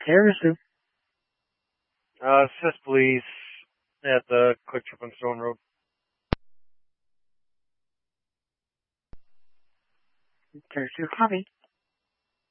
Harris, Assist police at the Quick Trip on Stone Road. Harris, copy.